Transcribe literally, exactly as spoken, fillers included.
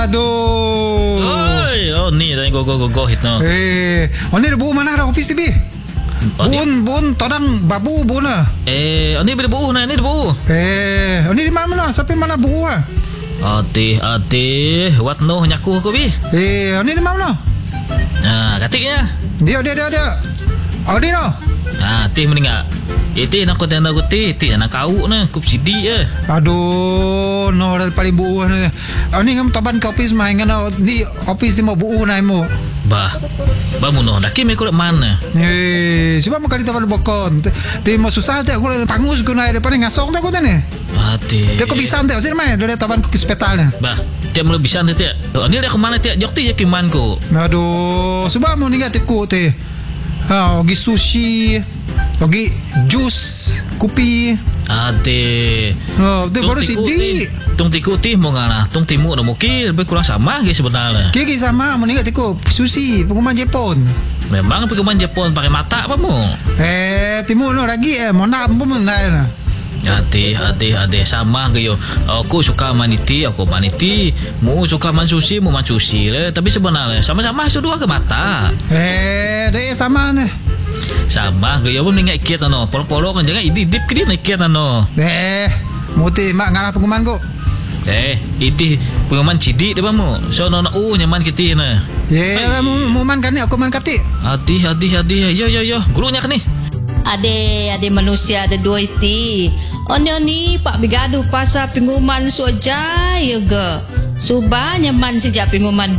Aduh. Oi, oh ni dah go go go go hit no. Eh, oh ni bu mana dah office T V? Bun bun todang babu bun lah. Eh, oh ni bila bu na ni bu. Eh, oh ni di mana sampai mana bu ah? Ati ati, what no nyaku ko bi. Eh, oh ni di mana? Ah, katiknya. Dia dia dia dia. Oh dia no. Ah, ti meninggal. Itu nak kau tanda kau ti, ti nak kau na, kup sidi je. Aduh, no dah paling buuh ni. Oh ni ngam taban ke office main ngana ni office ni mau buuh na mo. Bah, bah muno dah kimi kau mana? Eh, sebab makali taban bokon. Ti mau susah tak aku pangus ku na depan ngasong tak aku ni. Ati. Dia kau bisa tak sini main dari taban ku ke hospital ni. Bah, dia mula bisa nanti. Oh ni dia ke mana ti? Jok ti je kiman ko. Aduh, sebab mau ningat ku ti. Ha, pergi sushi, pergi jus, kopi. Ade. Oh, dia baru sidi. Tung tiku ti mau ngana, tung timu nak mukir lebih kurang sama ke sebenarnya. Kiki sama, mau ningat tiku sushi, pengumuman Jepun. Memang pengumuman Jepun pakai mata apa mu? Eh, timu no lagi eh, mau nak pun nak. Ade, ade, ade sama ke yo. Aku suka maniti, aku maniti. Mu suka man sushi, mu man sushi le. Tapi sebenarnya sama-sama sedua ke mata. Eh, dia sama ni. Sama ke yo pun ingat kiat ano. Polo-polo kan jangan idip ke dia nak kiat ano. Eh, muti mak ngarah pengumuman ko. Eh, itu pengumuman cidik dia bamu. So nona u nyaman kita na. Eh, lah mu man kan ni aku man kati. Adi, adi, adi. Yo, yo, yo. Gurunya kan ni. Ade, ade manusia ada dua iti. Onyo ni pak bigadu pasal pengumuman soja ya ge. Subah nyaman sejak pengumuman